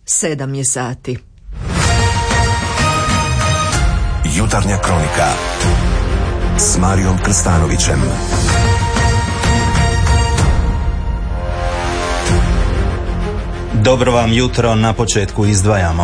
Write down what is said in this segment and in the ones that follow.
7 je sati. Jutarnja kronika s Marijom Krstanovićem. Dobro vam jutro, na početku izdvajamo.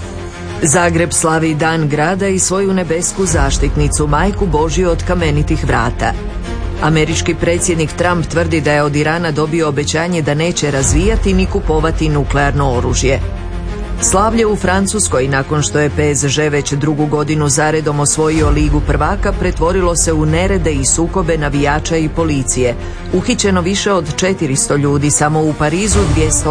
Zagreb slavi Dan grada i svoju nebesku zaštitnicu, Majku Božju od kamenitih vrata. Američki predsjednik Trump tvrdi da je od Irana dobio obećanje da neće razvijati ni kupovati nuklearno oružje. Slavlje u Francuskoj, nakon što je PSG već drugu godinu zaredom osvojio Ligu prvaka, pretvorilo se u nerede i sukobe navijača i policije. Uhićeno više od 400 ljudi, samo u Parizu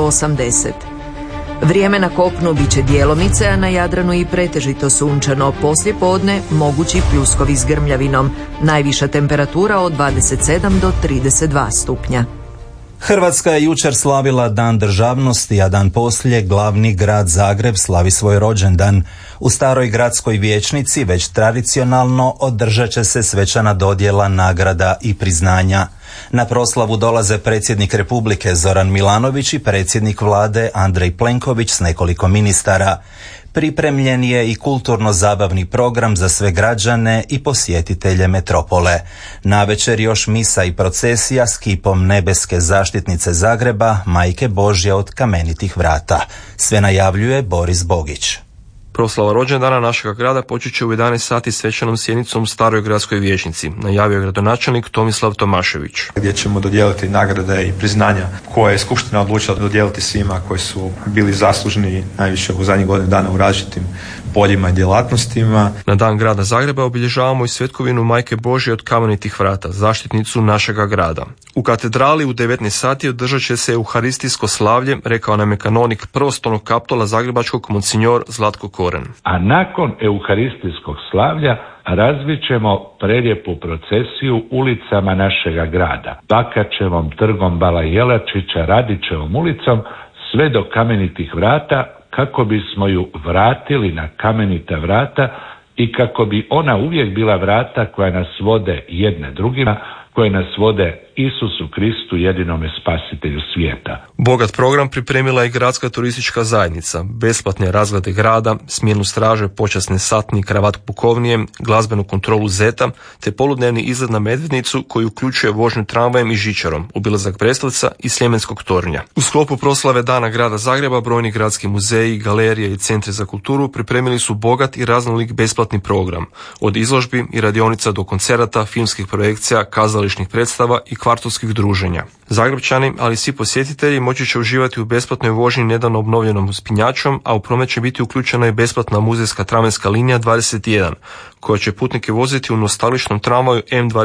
280. Vrijeme na kopnu bit će djelomice, a na Jadranu i pretežito sunčano. Poslije podne mogući pljuskovi s grmljavinom. Najviša temperatura od 27 do 32 stupnja. Hrvatska je jučer slavila Dan državnosti, a dan poslije glavni grad Zagreb slavi svoj rođendan. U staroj gradskoj vijećnici već tradicionalno održat će se svečana dodjela nagrada i priznanja. Na proslavu dolaze predsjednik Republike Zoran Milanović i predsjednik vlade Andrej Plenković s nekoliko ministara. Pripremljen je i kulturno-zabavni program za sve građane i posjetitelje metropole. Navečer još misa i procesija s kipom nebeske zaštitnice Zagreba, Majke Božje od kamenitih vrata. Sve najavljuje Boris Bogić. Proslava rođendana našega grada počet će u 11 sati svečanom sjednicom u staroj gradskoj vijećnici, najavio je gradonačelnik Tomislav Tomašević. Gdje ćemo dodijeliti nagrade i priznanja koje je skupština odlučila dodijeliti svima koji su bili zaslužni najviše u zadnjih godinu dana u različitim poljima i djelatnostima. Na Dan grada Zagreba obilježavamo i svetkovinu Majke Božje od kamenitih vrata, zaštitnicu našega grada. U katedrali u 19 sati održat će se euharistijsko slavlje, rekao nam je kanonik prvostolnog kaptola zagrebačkog monsinjor Zlatko Koren. A nakon euharistijskog slavlja razvit ćemo prelijepu procesiju ulicama našega grada. Bakačevom, trgom Bala Jelačića, Radićevom ulicom, sve do kamenitih vrata, kako bismo ju vratili na kamenita vrata i kako bi ona uvijek bila vrata koja nas vode jedne drugima, koje nas vode Isusu Kristu, jedinome spasitelju svijeta. Bogat program pripremila je gradska turistička zajednica, besplatne razglede grada, smjenu straže, počasne satni, kravat pukovnije, glazbenu kontrolu zeta, te poludnevni izlet na Medvednicu koji uključuje vožnju tramvajem i žičarom, obilazak Brestovca i Sljemenskog tornja. U sklopu proslave Dana grada Zagreba brojni gradski muzeji, galerije i centri za kulturu pripremili su bogat i raznolik besplatni program, od izložbi i radionica do koncerata, filmskih projekcija, kazališnih predstava i kvartovskih druženja. Zagrebčani, ali i svi posjetitelji moći će uživati u besplatnoj vožnji nedavno obnovljenom uspinjačom, a u promet će biti uključena i besplatna muzejska tramvajska linija 21, koja će putnike voziti u nostalgičnom tramvaju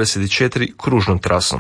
M24 kružnom trasom.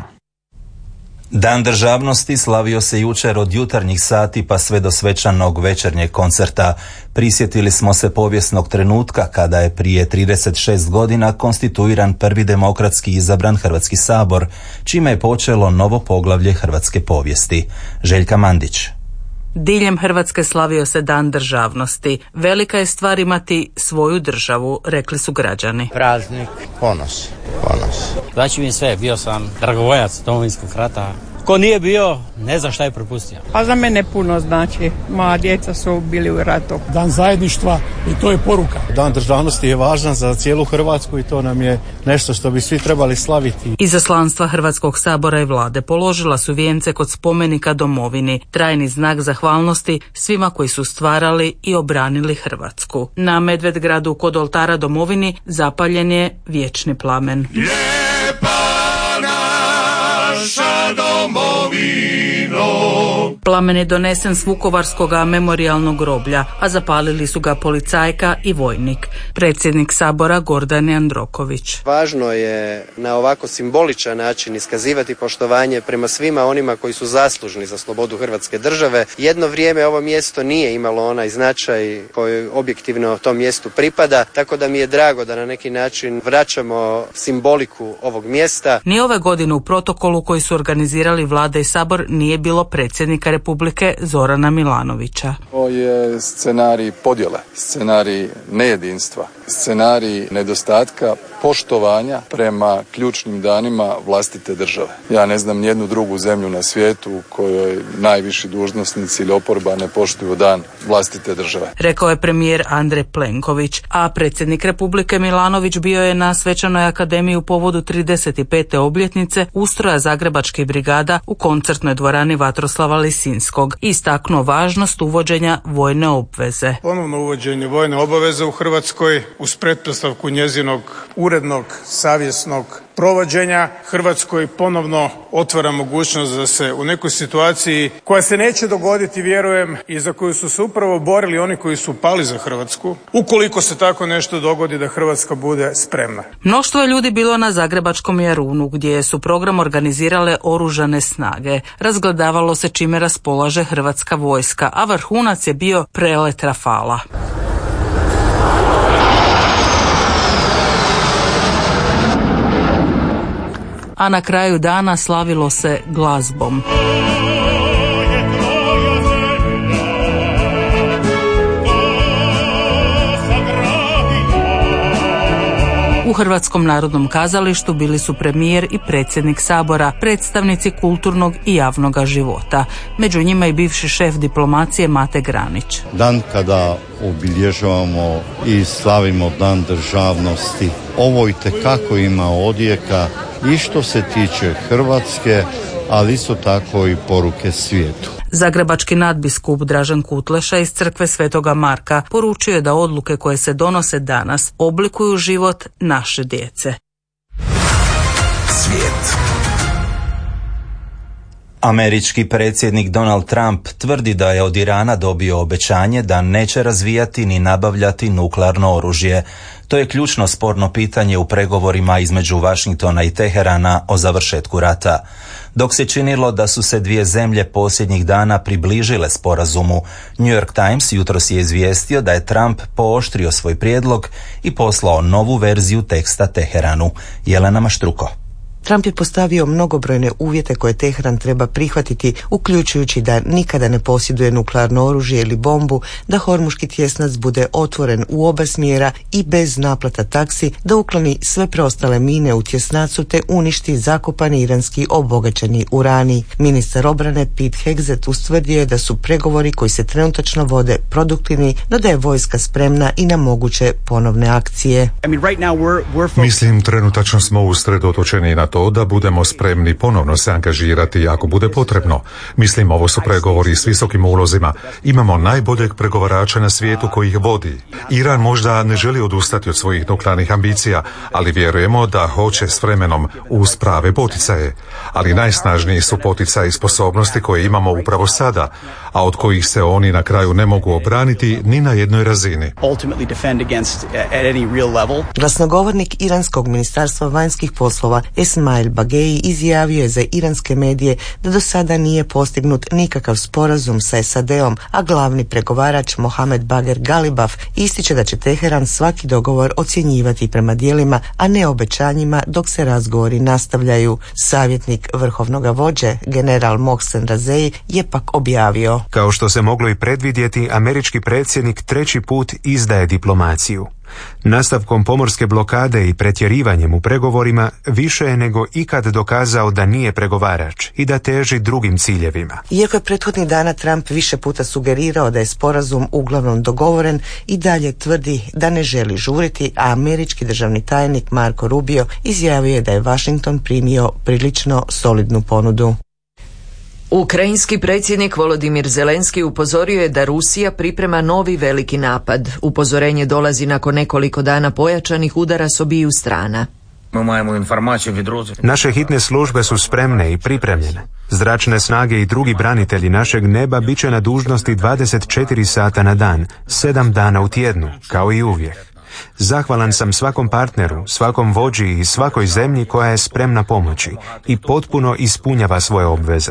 Dan državnosti slavio se jučer od jutarnjih sati pa sve do svečanog večernjeg koncerta. Prisjetili smo se povijesnog trenutka kada je prije 36 godina konstituiran prvi demokratski izabran Hrvatski sabor, čime je počelo novo poglavlje hrvatske povijesti. Željka Mandić. Diljem Hrvatske slavio se Dan državnosti. Velika je stvar imati svoju državu, rekli su građani. Praznik, ponos. Znači mi sve, bio sam dragovoljac Domovinskog rata. Ko nije bio, ne zna šta je propustio. A za mene puno znači. Moja djeca su bili u ratu. Dan zajedništva i to je poruka. Dan državnosti je važan za cijelu Hrvatsku i to nam je nešto što bi svi trebali slaviti. Izaslanstva Hrvatskog sabora i vlade položila su vijence kod spomenika domovini, trajni znak zahvalnosti svima koji su stvarali i obranili Hrvatsku. Na Medvedgradu kod oltara domovini zapaljen je vječni plamen. Plamen je donesen s Vukovarskoga memorijalnog groblja, a zapalili su ga policajka i vojnik. Predsjednik sabora Gordan Jandroković. Važno je na ovako simboličan način iskazivati poštovanje prema svima onima koji su zaslužni za slobodu Hrvatske države. Jedno vrijeme ovo mjesto nije imalo onaj značaj koji objektivno tom mjestu pripada, tako da mi je drago da na neki način vraćamo simboliku ovog mjesta. Ni ove godine u protokolu koji su organizirali vlada i sabor nije bilo predsjednika Republike Zorana Milanovića. Ovo je scenarij podjele, scenarij nejedinstva. scenarij nedostatka poštovanja prema ključnim danima vlastite države. Ja ne znam nijednu drugu zemlju na svijetu u kojoj najviši dužnosnici ili oporba ne poštuju dan vlastite države. Rekao je premijer Andrej Plenković, a predsjednik Republike Milanović bio je na Svečanoj akademiji u povodu 35. obljetnice ustroja zagrebačkih brigada u koncertnoj dvorani Vatroslava Lisinskog i istaknuo važnost uvođenja vojne obveze. Ponovno uvođenje vojne obaveze u Hrvatskoj uz pretpostavku njezinog urednog, savjesnog provođenja Hrvatskoj ponovno otvara mogućnost da se u nekoj situaciji koja se neće dogoditi, vjerujem, i za koju su se upravo borili oni koji su pali za Hrvatsku, ukoliko se tako nešto dogodi, da Hrvatska bude spremna. Mnoštvo je ljudi bilo na zagrebačkom Jarunu gdje su program organizirale oružane snage. Razgledavalo se čime raspolaže hrvatska vojska, a vrhunac je bio prelet Rafala. A na kraju dana slavilo se glazbom. U Hrvatskom narodnom kazalištu bili su premijer i predsjednik Sabora, predstavnici kulturnog i javnog života. Među njima i bivši šef diplomacije Mate Granić. Dan kada obilježavamo i slavimo Dan državnosti, ovo itekako ima odjeka i što se tiče Hrvatske, ali isto tako i poruke svijetu. Zagrebački nadbiskup Dražen Kutleša iz crkve Svetoga Marka poručio je da odluke koje se donose danas oblikuju život naše djece. Svijet. Američki predsjednik Donald Trump tvrdi da je od Irana dobio obećanje da neće razvijati ni nabavljati nuklearno oružje. To je ključno sporno pitanje u pregovorima između Washingtona i Teherana o završetku rata. Dok se činilo da su se dvije zemlje posljednjih dana približile sporazumu, New York Times jutros je izvijestio da je Trump pooštrio svoj prijedlog i poslao novu verziju teksta Teheranu. Jelena Maštruko. Trump je postavio mnogobrojne uvjete koje Teheran treba prihvatiti, uključujući da nikada ne posjeduje nuklearno oružje ili bombu, da Hormuški tjesnac bude otvoren u oba smjera i bez naplata taksi, da ukloni sve preostale mine u tjesnacu te uništi zakopani iranski obogaćeni urani. Ministar obrane Pete Hegseth ustvrdio je da su pregovori koji se trenutačno vode produktivni, no da je vojska spremna i na moguće ponovne akcije. Mislim, trenutačno smo usredotočeni na to da budemo spremni ponovno se angažirati ako bude potrebno. Mislim, ovo su pregovori s visokim ulozima. Imamo najboljeg pregovarača na svijetu koji ih vodi. Iran možda ne želi odustati od svojih nuklearnih ambicija, ali vjerujemo da hoće s vremenom uz prave poticaje. Ali najsnažniji su poticaji i sposobnosti koje imamo upravo sada, a od kojih se oni na kraju ne mogu obraniti ni na jednoj razini. Glasnogovornik iranskog ministarstva vanjskih poslova Ismail Bagei izjavio je za iranske medije da do sada nije postignut nikakav sporazum sa SAD-om, a glavni pregovarač Mohamed Bager Galibaf ističe da će Teheran svaki dogovor ocjenjivati prema djelima, a ne obećanjima dok se razgovori nastavljaju. Savjetnik vrhovnoga vođe, general Mohsen Razei, je pak objavio: kao što se moglo i predvidjeti, američki predsjednik treći put izdaje diplomaciju. Nastavkom pomorske blokade i pretjerivanjem u pregovorima više je nego ikad dokazao da nije pregovarač i da teži drugim ciljevima. Iako je prethodnih dana Trump više puta sugerirao da je sporazum uglavnom dogovoren, i dalje tvrdi da ne želi žuriti, a američki državni tajnik Marco Rubio izjavio je da je Washington primio prilično solidnu ponudu. Ukrajinski predsjednik Volodimir Zelenski upozorio je da Rusija priprema novi veliki napad. Upozorenje dolazi nakon nekoliko dana pojačanih udara s obiju strana. Naše hitne službe su spremne i pripremljene. Zračne snage i drugi branitelji našeg neba bit će na dužnosti 24 sata na dan, 7 dana u tjednu, kao i uvijek. Zahvalan sam svakom partneru, svakom vođi i svakoj zemlji koja je spremna pomoći i potpuno ispunjava svoje obveze.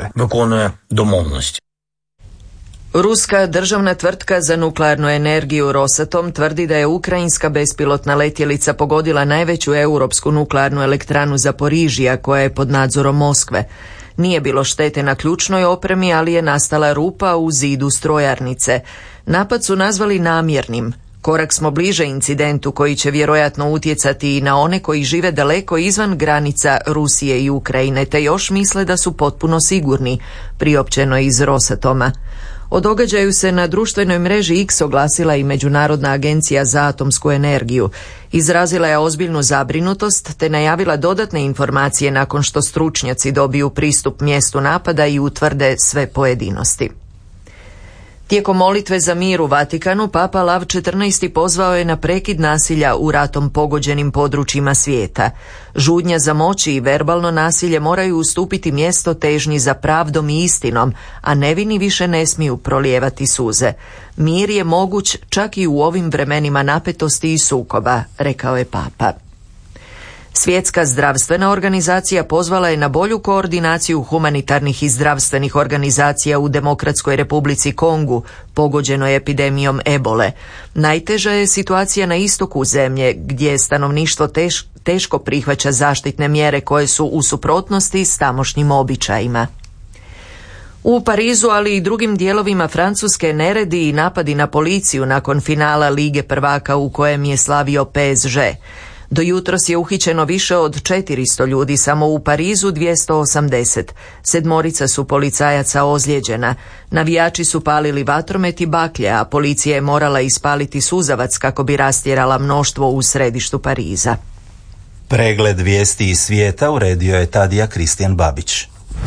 Ruska državna tvrtka za nuklearnu energiju Rosatom tvrdi da je ukrajinska bespilotna letjelica pogodila najveću europsku nuklearnu elektranu Zaporižija koja je pod nadzorom Moskve. Nije bilo štete na ključnoj opremi, ali je nastala rupa u zidu strojarnice. Napad su nazvali namjernim. Korak smo bliže incidentu koji će vjerojatno utjecati i na one koji žive daleko izvan granica Rusije i Ukrajine, te još misle da su potpuno sigurni, priopćeno iz Rosatoma. O događaju se na društvenoj mreži X oglasila i Međunarodna agencija za atomsku energiju. Izrazila je ozbiljnu zabrinutost te najavila dodatne informacije nakon što stručnjaci dobiju pristup mjestu napada i utvrde sve pojedinosti. Tijekom molitve za mir u Vatikanu, Papa Lav XIV pozvao je na prekid nasilja u ratom pogođenim područjima svijeta. Žudnja za moći i verbalno nasilje moraju ustupiti mjesto težnji za pravdom i istinom, a nevini više ne smiju prolijevati suze. Mir je moguć čak i u ovim vremenima napetosti i sukoba, rekao je Papa. Svjetska zdravstvena organizacija pozvala je na bolju koordinaciju humanitarnih i zdravstvenih organizacija u Demokratskoj Republici Kongu, pogođenoj epidemijom ebole. Najteža je situacija na istoku zemlje, gdje stanovništvo teško prihvaća zaštitne mjere koje su u suprotnosti s tamošnjim običajima. U Parizu, ali i drugim dijelovima Francuske, neredi i napadi na policiju nakon finala Lige prvaka u kojem je slavio PSG. Do jutros je uhićeno više od 400 ljudi, samo u Parizu 280. 7 su policajaca ozlijeđena. Navijači su palili vatromet i baklje, a policija je morala ispaliti suzavac kako bi rastjerala mnoštvo u središtu Pariza. Pregled vijesti iz svijeta uredio je Tadija Kristijan Babić.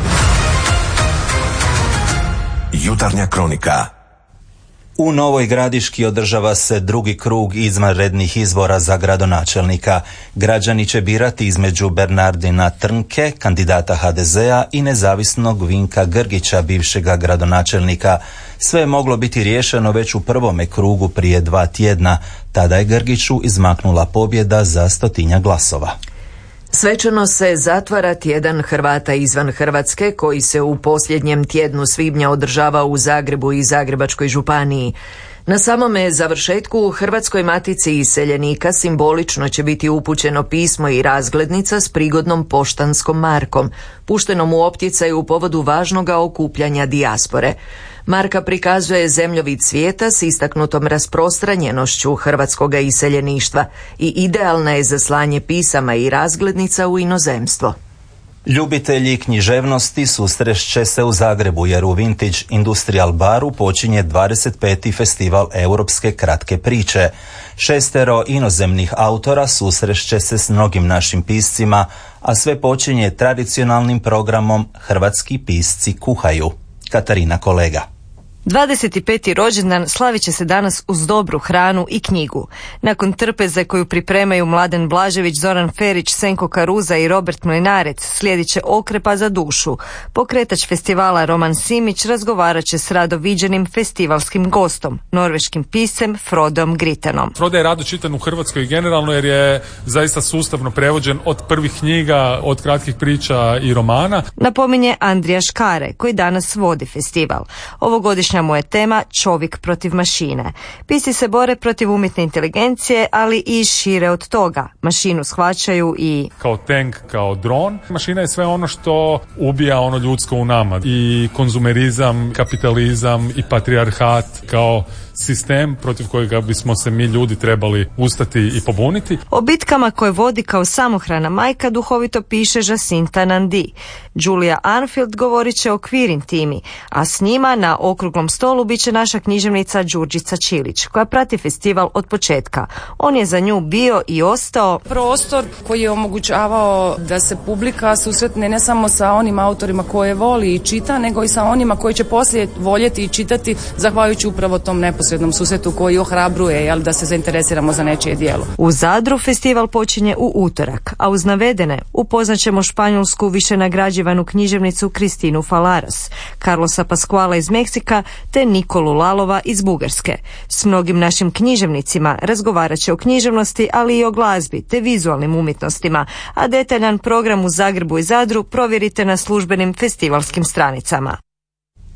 Jutarnja kronika. U Novoj Gradiški održava se drugi krug izvanrednih izbora za gradonačelnika. Građani će birati između Bernardina Trnke, kandidata HDZ-a, i nezavisnog Vinka Grgića, bivšega gradonačelnika. Sve je moglo biti riješeno već u prvome krugu prije 2 tjedna. Tada je Grgiću izmaknula pobjeda za 100 glasova. Svečano se zatvara tjedan Hrvata izvan Hrvatske koji se u posljednjem tjednu svibnja održava u Zagrebu i Zagrebačkoj županiji. Na samome završetku Hrvatskoj matici iseljenika simbolično će biti upućeno pismo i razglednica s prigodnom poštanskom markom, puštenom u opticaj u povodu važnoga okupljanja dijaspore. Marka prikazuje zemljovid svijeta s istaknutom rasprostranjenošću hrvatskoga iseljeništva i idealna je za slanje pisama i razglednica u inozemstvo. Ljubitelji književnosti susrešće se u Zagrebu jer u Vintage Industrial baru počinje 25. festival europske kratke priče. 6 inozemnih autora susrešće se s mnogim našim piscima, a sve počinje tradicionalnim programom Hrvatski pisci kuhaju. Katarina Kolega. 25. rođendan slavit će se danas uz dobru hranu i knjigu. Nakon trpeze koju pripremaju Mladen Blažević, Zoran Ferić, Senko Karuza i Robert Mlinarec, slijedit će okrepa za dušu. Pokretač festivala Roman Simić razgovarat će s rado viđenim festivalskim gostom, norveškim piscem Frodom Gritenom. Frodo je rado čitan u Hrvatskoj generalno jer je zaista sustavno prevođen od prvih knjiga, od kratkih priča i romana. Napominje Andrija Škare, koji danas vodi festival. Ovogodišnja mu je tema čovjek protiv mašine. Pisci se bore protiv umjetne inteligencije, ali i šire od toga. Mašinu shvaćaju i kao tank, kao dron. Mašina je sve ono što ubija ono ljudsko u nama. I konzumerizam, kapitalizam i patrijarhat kao sistem protiv kojega bismo se mi ljudi trebali ustati i pobuniti. O bitkama koje vodi kao samohrana majka duhovito piše Jacinta Nandi. Julia Arnfield govorit će o queer intimi, a s njima na okruglom stolu bit će naša književnica Đurđica Čilić, koja prati festival od početka. On je za nju bio i ostao prostor koji je omogućavao da se publika susretne ne samo sa onim autorima koje voli i čita, nego i sa onima koji će poslije voljeti i čitati zahvaljujući upravo tom neposrednom susretu koji ohrabruje da se zainteresiramo za nečije djelo. U Zadru festival počinje u utorak, a uz navedene upoznaćemo španjolsku višenagrađivanu književnicu Kristinu Falaras, Carlosa Pasquala iz Meksika te Nikolu Lalova iz Bugarske. S mnogim našim književnicima razgovarat će o književnosti, ali i o glazbi te vizualnim umjetnostima, a detaljan program u Zagrebu i Zadru provjerite na službenim festivalskim stranicama.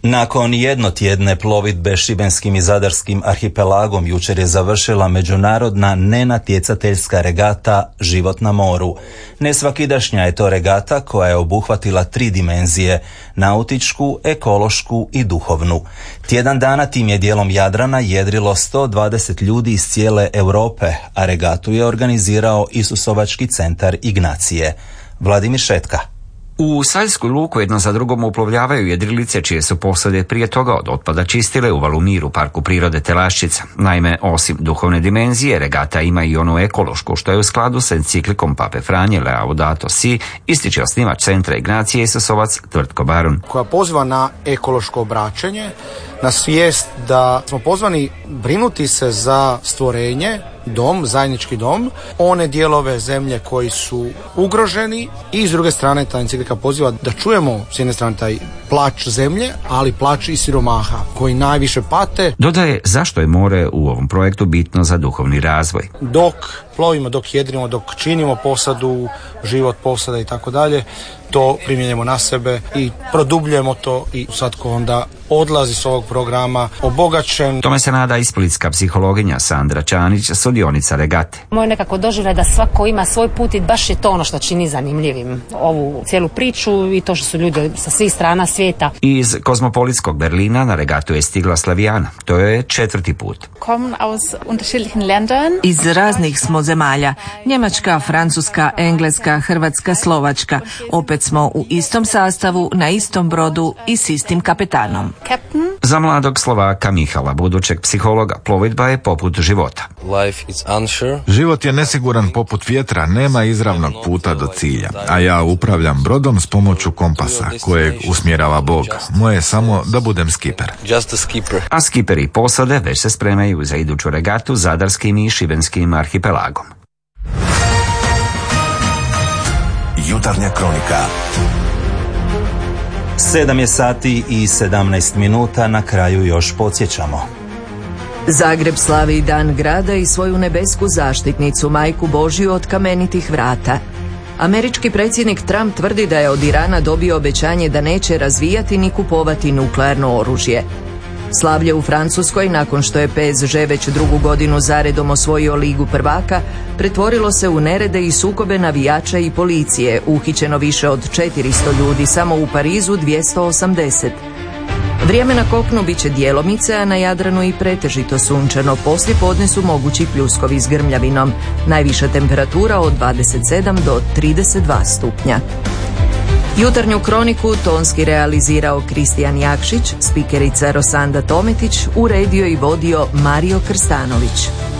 Nakon jednotjedne plovidbe šibenskim i zadarskim arhipelagom jučer je završila međunarodna nenatjecateljska regata Život na moru. Nesvakidašnja je to regata koja je obuhvatila 3 dimenzije, nautičku, ekološku i duhovnu. Tjedan dana tim je dijelom Jadrana jedrilo 120 ljudi iz cijele Europe, a regatu je organizirao Isusovački centar Ignacije. Vladimir Šetka. U Saljsku luku jedno za drugom uplovljavaju jedrilice čije su posade prije toga od otpada čistile u Valumir u parku prirode Telaščica. Naime, osim duhovne dimenzije, regata ima i onu ekološku, što je u skladu s enciklikom Pape Franje Laudato Si, ističe osnivač centra Ignacije Isusovac Tvrtko Barun. Koja poziva na ekološko obraćanje, na svijest da smo pozvani brinuti se za stvorenje, dom, zajednički dom, one dijelove zemlje koji su ugroženi i s druge strane ta enciklika poziva da čujemo s jedne strane taj plač zemlje, ali plač i siromaha koji najviše pate. Dodaje zašto je more u ovom projektu bitno za duhovni razvoj. Dok plovimo, dok jedrimo, dok činimo posadu, život posada i tako dalje, to primjenjujemo na sebe i produbljujemo to i svatko onda odlazi s ovog programa obogaćen. Tome se nada i splitska psihologinja Sandra Čanić, sudionica regate. Moj nekako doživljaj da svako ima svoj put i baš je to ono što čini zanimljivim ovu cijelu priču i to što su ljudi sa svih strana svijeta. Iz kozmopolitskog Berlina na regatu je stigla Slavijana. To je 4. put. Iz raznih smo zemalja. Njemačka, Francuska, Engleska, Hrvatska, Slovačka. Opet smo u istom sastavu, na istom brodu i s istim kapetanom. Za mladog Slovaka Mihala, budućeg psihologa, plovidba je poput života. Život je nesiguran poput vjetra, nema izravnog puta do cilja, a ja upravljam brodom s pomoću kompasa kojeg usmjerava Bog. Moje je samo da budem skiper. A skiperi i posade već se spremaju za iduću regatu zadarskim i šibenskim arhipelagom. Jutarnja kronika. 7 je sati i 17 minuta, na kraju još podsjećamo. Zagreb slavi Dan grada i svoju nebesku zaštitnicu Majku Božju od kamenitih vrata. Američki predsjednik Trump tvrdi da je od Irana dobio obećanje da neće razvijati ni kupovati nuklearno oružje. Slavlje u Francuskoj, nakon što je PSG već 2. godinu zaredom osvojio Ligu prvaka, pretvorilo se u nerede i sukobe navijača i policije, uhićeno više od 400 ljudi, samo u Parizu 280. Vrijeme na kopnu bit će djelomice, a na Jadranu i pretežito sunčano. Poslijepodne su mogući pljuskovi s grmljavinom. Najviša temperatura od 27 do 32 stupnja. Jutarnju kroniku tonski realizirao Kristijan Jakšić, spikerica Rosanda Tometić, uredio i vodio Mario Krstanović.